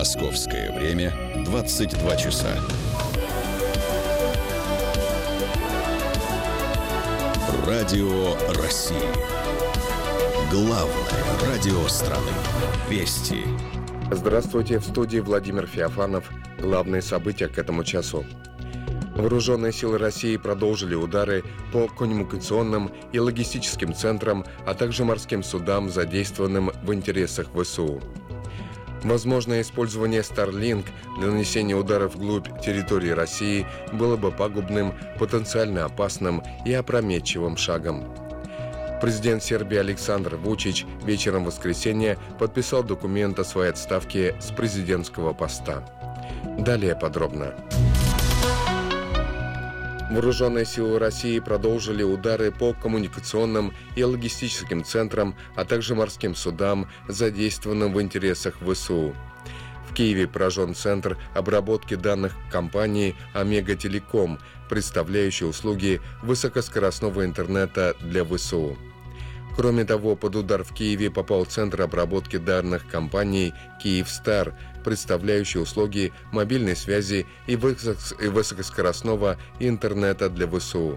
Московское время 22 часа. Радио России. Главное радио страны. Вести. Здравствуйте, в студии Владимир Феофанов. Главные события к этому часу. Вооруженные силы России продолжили удары по коммуникационным и логистическим центрам, а также морским судам, задействованным в интересах ВСУ. Возможное использование Starlink для нанесения ударов вглубь территории России было бы пагубным, потенциально опасным и опрометчивым шагом. Президент Сербии Александр Вучич вечером воскресенья подписал документ о своей отставке с президентского поста. Далее подробно. Вооруженные силы России продолжили удары по коммуникационным и логистическим центрам, а также морским судам, задействованным в интересах ВСУ. В Киеве поражен центр обработки данных компании «Омега Телеком», представляющий услуги высокоскоростного интернета для ВСУ. Кроме того, под удар в Киеве попал центр обработки данных компании «Киевстар», представляющий услуги мобильной связи и высокоскоростного интернета для ВСУ.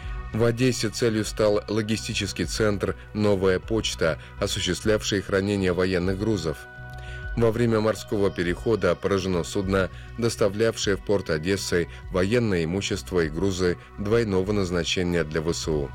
В Одессе целью стал логистический центр «Новая почта», осуществлявший хранение военных грузов. Во время морского перехода поражено судно, доставлявшее в порт Одессы военное имущество и грузы двойного назначения для ВСУ.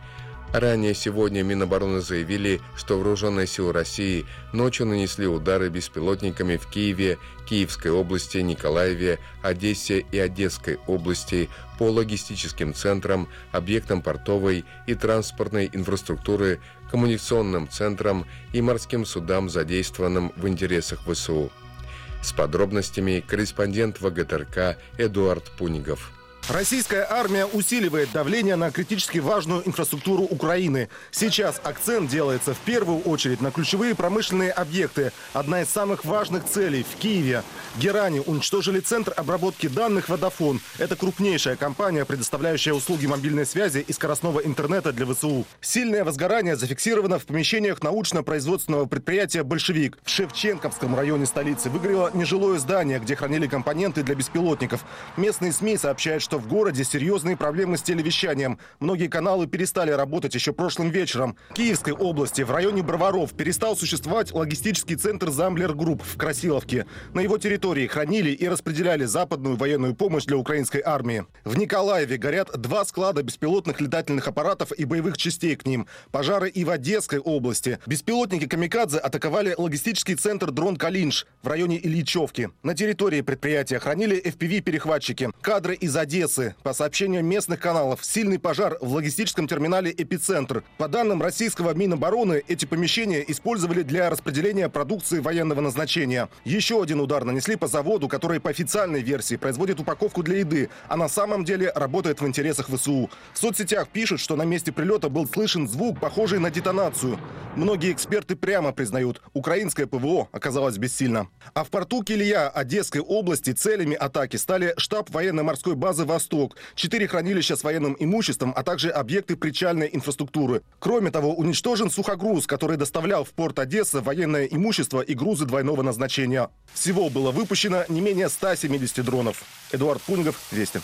Ранее сегодня Минобороны заявили, что вооруженные силы России ночью нанесли удары беспилотниками в Киеве, Киевской области, Николаеве, Одессе и Одесской области по логистическим центрам, объектам портовой и транспортной инфраструктуры, коммуникационным центрам и морским судам, задействованным в интересах ВСУ. С подробностями корреспондент ВГТРК Эдуард Пунигов. Российская армия усиливает давление на критически важную инфраструктуру Украины. Сейчас акцент делается в первую очередь на ключевые промышленные объекты. Одна из самых важных целей в Киеве. Герани уничтожили центр обработки данных «Водафон». Это крупнейшая компания, предоставляющая услуги мобильной связи и скоростного интернета для ВСУ. Сильное возгорание зафиксировано в помещениях научно-производственного предприятия «Большевик». В Шевченковском районе столицы выгорело нежилое здание, где хранили компоненты для беспилотников. Местные СМИ сообщают, что в городе серьезные проблемы с телевещанием. Многие каналы перестали работать еще прошлым вечером. В Киевской области в районе Броваров перестал существовать логистический центр «Замблер Групп» в Красиловке. На его территории хранили и распределяли западную военную помощь для украинской армии. В Николаеве горят 2 склада беспилотных летательных аппаратов и боевых частей к ним. Пожары и в Одесской области. Беспилотники «Камикадзе» атаковали логистический центр «Дрон Калинш» в районе Ильичевки. На территории предприятия хранили FPV-перехватчики. Кадры из Одессы. По сообщениям местных каналов, сильный пожар в логистическом терминале «Эпицентр». По данным российского Минобороны, эти помещения использовали для распределения продукции военного назначения. Еще один удар нанесли по заводу, который по официальной версии производит упаковку для еды, а на самом деле работает в интересах ВСУ. В соцсетях пишут, что на месте прилета был слышен звук, похожий на детонацию. Многие эксперты прямо признают, украинское ПВО оказалось бессильно. А в порту Килья Одесской области целями атаки стали штаб военно-морской базы «Восток», 4 хранилища с военным имуществом, а также объекты причальной инфраструктуры. Кроме того, уничтожен сухогруз, который доставлял в порт Одессы военное имущество и грузы двойного назначения. Всего было выпущено не менее 170 дронов. Эдуард Пунигов, Вести.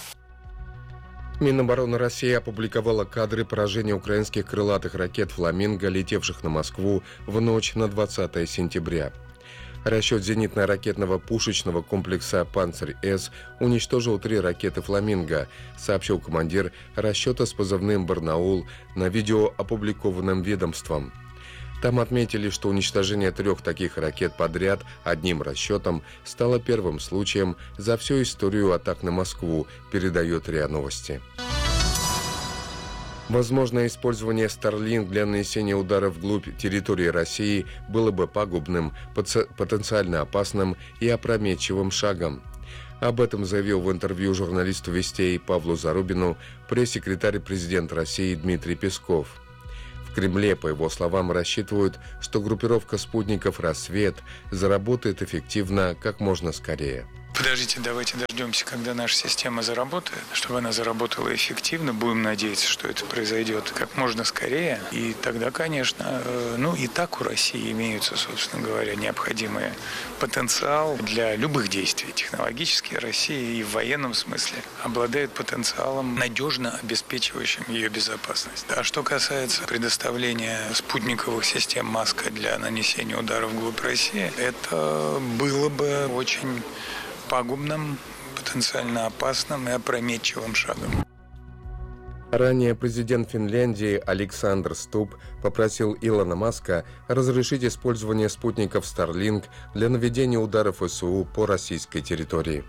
Минобороны России опубликовала кадры поражения украинских крылатых ракет «Фламинго», летевших на Москву в ночь на 20 сентября. Расчет зенитно-ракетного пушечного комплекса «Панцирь-С» уничтожил 3 ракеты «Фламинго», сообщил командир расчета с позывным «Барнаул» на видео, опубликованном ведомством. Там отметили, что уничтожение 3 таких ракет подряд одним расчетом стало первым случаем за всю историю атак на Москву, передает РИА Новости. Возможное использование Starlink для нанесения ударов вглубь территории России было бы пагубным, потенциально опасным и опрометчивым шагом. Об этом заявил в интервью журналисту «Вестей» Павлу Зарубину пресс-секретарь президента России Дмитрий Песков. В Кремле, по его словам, рассчитывают, что группировка спутников «Рассвет» заработает эффективно как можно скорее. Подождите, давайте дождемся, когда наша система заработает, чтобы она заработала эффективно. Будем надеяться, что это произойдет как можно скорее. И тогда, конечно, и так у России имеются, собственно говоря, необходимый потенциал для любых действий. Технологически Россия и в военном смысле обладает потенциалом, надежно обеспечивающим ее безопасность. А что касается предоставления спутниковых систем «Маска» для нанесения ударов вглубь России, это было бы очень пагубным, потенциально опасным и опрометчивым шагом. Ранее президент Финляндии Александр Стуб попросил Илона Маска разрешить использование спутников Starlink для наведения ударов ВСУ по российской территории.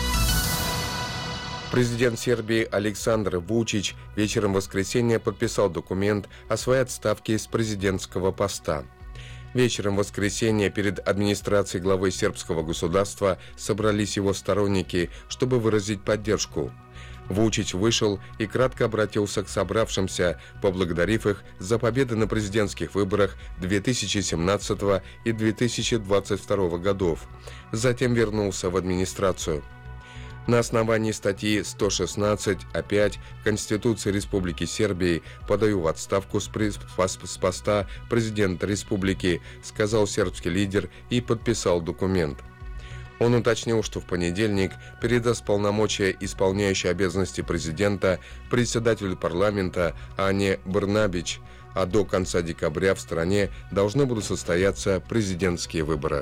Президент Сербии Александр Вучич вечером воскресенья подписал документ о своей отставке с президентского поста. Вечером в воскресенье перед администрацией главы сербского государства собрались его сторонники, чтобы выразить поддержку. Вучич вышел и кратко обратился к собравшимся, поблагодарив их за победы на президентских выборах 2017 и 2022 годов. Затем вернулся в администрацию. На основании статьи 116.5 Конституции Республики Сербии подаю в отставку с поста президента республики, сказал сербский лидер и подписал документ. Он уточнил, что в понедельник передаст полномочия исполняющей обязанности президента председателю парламента Ане Брнабич, а до конца декабря в стране должны будут состояться президентские выборы.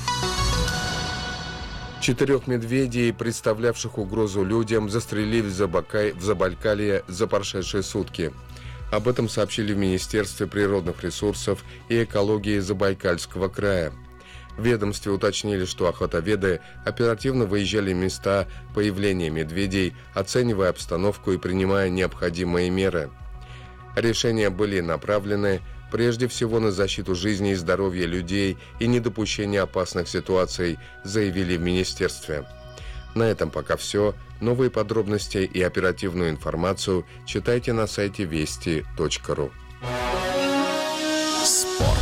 4 медведей, представлявших угрозу людям, застрелили в Забайкалье за прошедшие сутки. Об этом сообщили в Министерстве природных ресурсов и экологии Забайкальского края. В ведомстве уточнили, что охотоведы оперативно выезжали в места появления медведей, оценивая обстановку и принимая необходимые меры. Решения были направлены прежде всего на защиту жизни и здоровья людей и недопущение опасных ситуаций, заявили в министерстве. На этом пока все. Новые подробности и оперативную информацию читайте на сайте вести.ру. Спорт.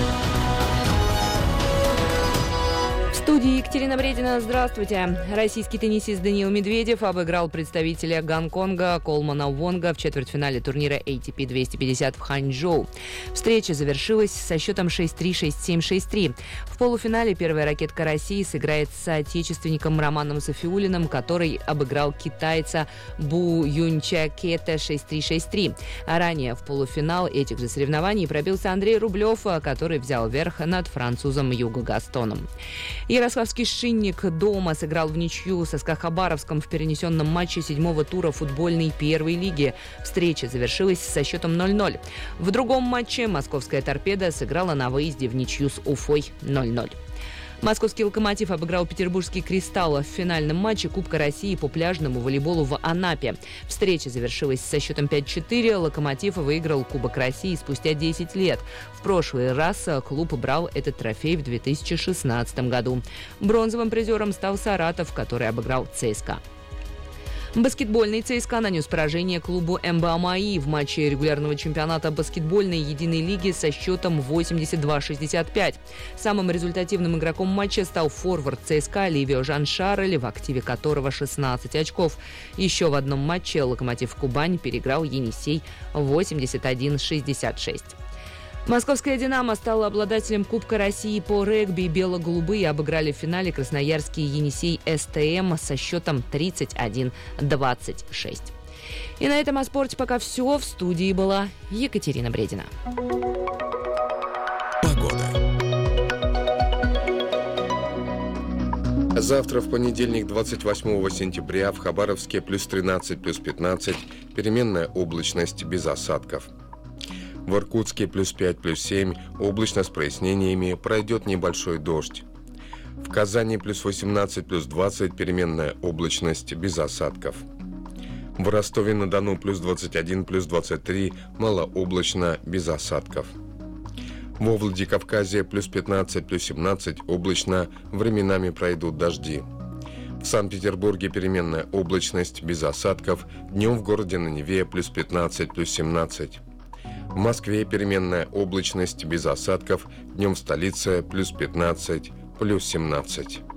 В студии Екатерина Бредина. Здравствуйте. Российский теннисист Даниил Медведев обыграл представителя Гонконга Колмана Вонга в четвертьфинале турнира ATP 250 в Ханчжоу. Встреча завершилась со счетом 6-3, 6-7, 6-3. В полуфинале первая ракетка России сыграет с соотечественником Романом Софиуллиным, который обыграл китайца Бу Юнчакета 6-3, 6-3. А ранее в полуфинал этих же соревнований пробился Андрей Рублев, который взял верх над французом Юго Гастоном. Ярославский «Шинник» дома сыграл в ничью со СКА Хабаровском в перенесенном матче 7-го тура футбольной первой лиги. Встреча завершилась со счетом 0-0. В другом матче московская «Торпеда» сыграла на выезде в ничью с Уфой 0-0. Московский «Локомотив» обыграл петербургский «Кристалл» в финальном матче Кубка России по пляжному волейболу в Анапе. Встреча завершилась со счетом 5-4. «Локомотив» выиграл Кубок России спустя 10 лет. В прошлый раз клуб брал этот трофей в 2016 году. Бронзовым призером стал «Саратов», который обыграл «ЦСКА». Баскетбольный ЦСКА нанес поражение клубу МБА МАИ в матче регулярного чемпионата баскетбольной единой лиги со счетом 82-65. Самым результативным игроком матча стал форвард ЦСКА Ливио Жан-Шарль, в активе которого 16 очков. Еще в одном матче «Локомотив Кубань» переиграл «Енисей» 81-66. Московская «Динамо» стала обладателем Кубка России по регби. Бело-голубые обыграли в финале красноярский «Енисей СТМ» со счетом 31-26. И на этом о спорте пока все. В студии была Екатерина Бредина. Погода. Завтра, в понедельник, 28 сентября, в Хабаровске плюс 13, плюс 15, переменная облачность без осадков. В Иркутске плюс 5, плюс 7, облачно с прояснениями, пройдет небольшой дождь. В Казани плюс 18, плюс 20, переменная облачность без осадков. В Ростове-на-Дону плюс 21, плюс 23, малооблачно без осадков. Во Владикавказе плюс 15, плюс 17, облачно, временами пройдут дожди. В Санкт-Петербурге переменная облачность без осадков, днем в городе на Неве плюс 15, плюс 17. В Москве переменная облачность без осадков, днем в столице плюс 15, плюс 17.